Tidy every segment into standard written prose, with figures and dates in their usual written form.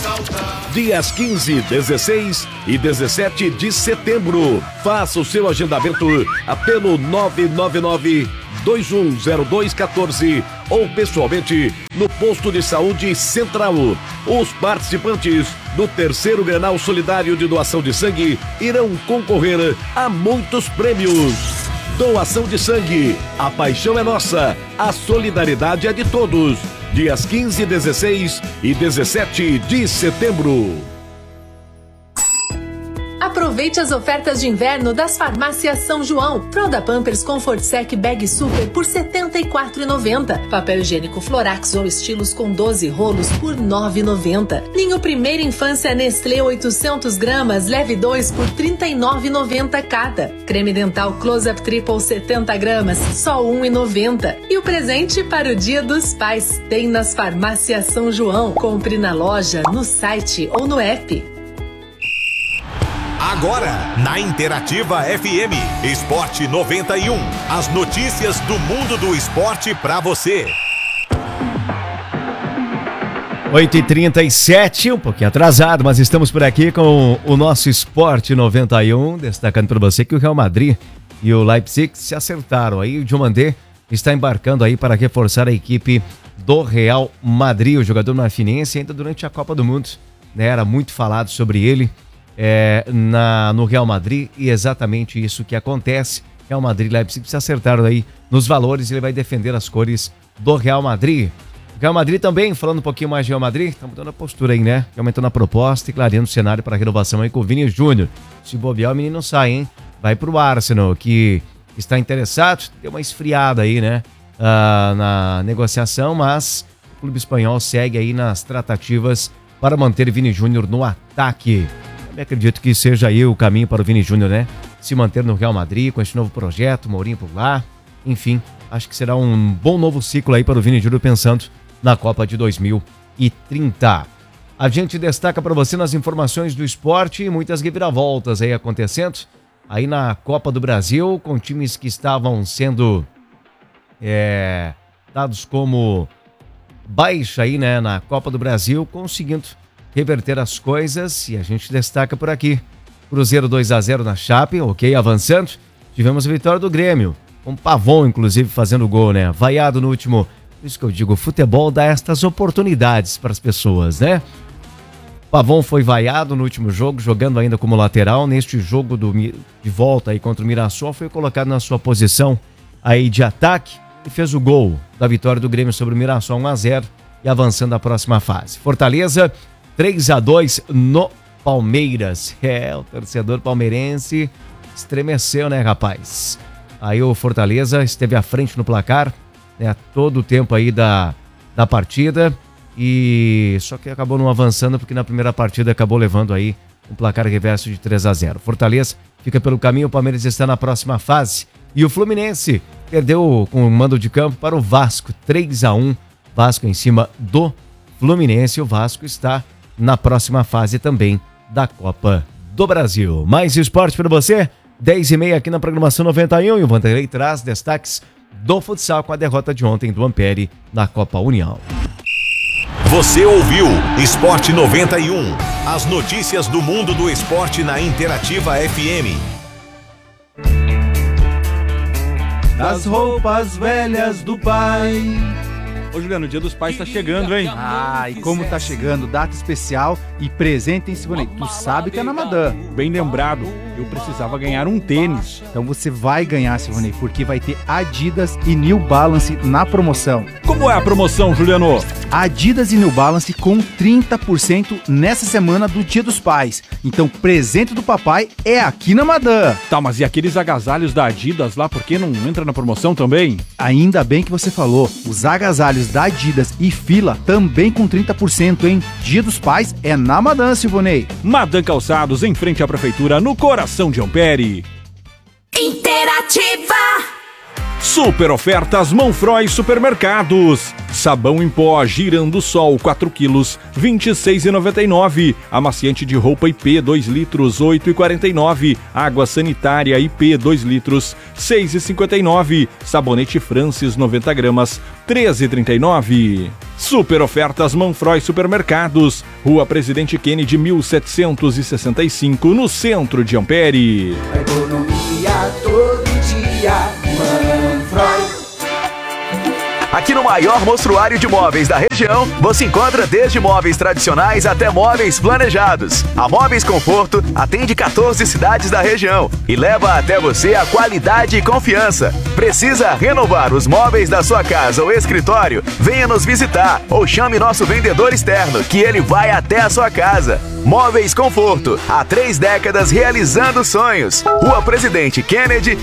Dias 15, 16 e 17 de setembro. Faça o seu agendamento pelo 999-210214 ou pessoalmente no Posto de Saúde Central. Os participantes do terceiro Grenal Solidário de Doação de Sangue irão concorrer a muitos prêmios. Doação de sangue. A paixão é nossa. A solidariedade é de todos. Dias 15, 16 e 17 de setembro. Aproveite as ofertas de inverno das farmácias São João. Fralda Pampers Comfort Sec Bag Super por R$ 74,90. Papel higiênico Florax ou Estilos com 12 rolos por R$ 9,90. Ninho Primeira Infância Nestlé 800 gramas, leve 2 por R$ 39,90 cada. Creme dental Close-Up Triple 70 gramas, só R$ 1,90. E o presente para o Dia dos Pais tem nas farmácias São João. Compre na loja, no site ou no app. Agora, na Interativa FM, Esporte 91. As notícias do mundo do esporte pra você. 8h37, um pouquinho atrasado, mas estamos por aqui com o nosso Esporte 91, destacando para você que o Real Madrid e o Leipzig se acertaram. Aí o Diomandé está embarcando aí para reforçar a equipe do Real Madrid. O jogador marfinense ainda durante a Copa do Mundo, né, era muito falado sobre ele. No Real Madrid, e exatamente isso que acontece. Real Madrid e Leipzig se acertaram aí nos valores e ele vai defender as cores do Real Madrid. O Real Madrid também, falando um pouquinho mais de Real Madrid, tá mudando a postura aí, né? Aumentando a proposta e clareando o cenário para a renovação aí com o Vini Júnior. Se bobear, o menino sai, hein? Vai pro Arsenal, que está interessado, deu uma esfriada aí, né? Na negociação, mas o clube espanhol segue aí nas tratativas para manter Vini Júnior no ataque. Eu acredito que seja aí o caminho para o Vini Júnior, né? Se manter no Real Madrid com esse novo projeto, Mourinho por lá. Enfim, acho que será um bom novo ciclo aí para o Vini Júnior pensando na Copa de 2030. A gente destaca para você nas informações do esporte muitas reviravoltas aí acontecendo. Aí na Copa do Brasil, com times que estavam sendo dados como baixa aí, né? Na Copa do Brasil, conseguindo reverter as coisas, e a gente destaca por aqui. Cruzeiro 2-0 na Chape, ok, avançando. Tivemos a vitória do Grêmio, com Pavon inclusive fazendo gol, né? Vaiado no último. Por isso que eu digo, o futebol dá estas oportunidades para as pessoas, né? Pavon foi vaiado no último jogo, jogando ainda como lateral. Neste jogo de volta aí contra o Mirassol, foi colocado na sua posição aí de ataque e fez o gol da vitória do Grêmio sobre o Mirassol 1-0 e avançando à próxima fase. Fortaleza 3-2 no Palmeiras. O torcedor palmeirense estremeceu, né, rapaz? Aí o Fortaleza esteve à frente no placar, né, todo o tempo aí da partida, e só que acabou não avançando porque na primeira partida acabou levando aí um placar reverso de 3-0. Fortaleza fica pelo caminho, o Palmeiras está na próxima fase. E o Fluminense perdeu com o mando de campo para o Vasco, 3-1. Vasco em cima do Fluminense. O Vasco está na próxima fase também da Copa do Brasil. Mais esporte para você, 10h30 aqui na programação 91, e o Vanderlei traz destaques do futsal com a derrota de ontem do Ampere na Copa União. Você ouviu Esporte 91, as notícias do mundo do esporte na Interativa FM. Das roupas velhas do pai. Ô Juliano, o Dia dos Pais tá chegando, hein? Ah, e como tá chegando, data especial e presente, hein, Silvonei? Tu sabe que é na Madame. Bem lembrado, eu precisava ganhar um tênis. Então você vai ganhar, Silvonei, porque vai ter Adidas e New Balance na promoção. Como é a promoção, Juliano? Adidas e New Balance com 30% nessa semana do Dia dos Pais. Então, presente do papai é aqui na Madame. Tá, mas e aqueles agasalhos da Adidas lá, por que não entra na promoção também? Ainda bem que você falou. Os agasalhos da Adidas e Fila também com 30%, hein? Dia dos Pais é na Madame, Silvonei. Madame Calçados, em frente à prefeitura, no coração de Ampere. Interativa. Super ofertas Manfroy Supermercados. Sabão em pó Girando Sol 4 quilos, R$ 26,99. Amaciante de roupa IP 2 litros, R$ 8,49. Água sanitária IP 2 litros, R$ 6,59. Sabonete Francis 90 gramas, R$ 13,39. Super ofertas Manfroy Supermercados. Rua Presidente Kennedy 1765, no centro de Ampere. Economia todo dia, Manfroy. Aqui no maior mostruário de móveis da região, você encontra desde móveis tradicionais até móveis planejados. A Móveis Conforto atende 14 cidades da região e leva até você a qualidade e confiança. Precisa renovar os móveis da sua casa ou escritório? Venha nos visitar ou chame nosso vendedor externo, que ele vai até a sua casa. Móveis Conforto, há 3 décadas realizando sonhos. Rua Presidente Kennedy,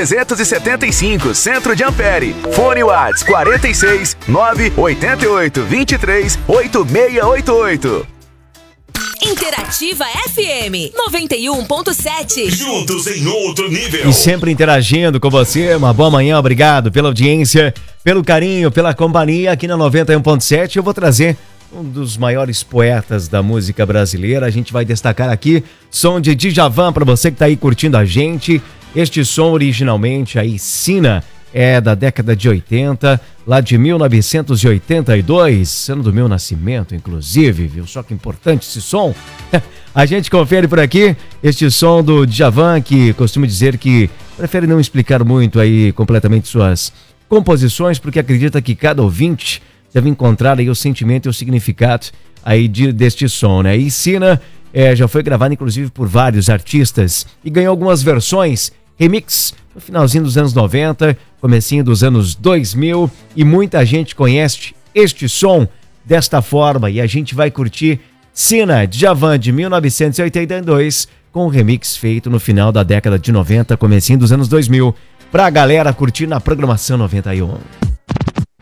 1375, centro de Ampere. Fone WhatsApp 46 988 23 8688. Interativa FM 91.7. Juntos em outro nível. E sempre interagindo com você. Uma boa manhã, obrigado pela audiência, pelo carinho, pela companhia aqui na 91.7. Eu vou trazer um dos maiores poetas da música brasileira. A gente vai destacar aqui som de Djavan para você que está aí curtindo a gente. Este som originalmente aí, Sina, é da década de 80, lá de 1982, ano do meu nascimento, inclusive, viu? Só que importante esse som. A gente confere por aqui este som do Djavan, que costumo dizer que prefere não explicar muito aí completamente suas composições, porque acredita que cada ouvinte deve encontrar aí o sentimento e o significado aí deste som, né? E Sina já foi gravado inclusive por vários artistas e ganhou algumas versões, remix, no finalzinho dos anos 90, comecinho dos anos 2000, e muita gente conhece este som desta forma, e a gente vai curtir Sina, Djavan, de 1982, com um remix feito no final da década de 90, comecinho dos anos 2000, pra galera curtir na programação 91.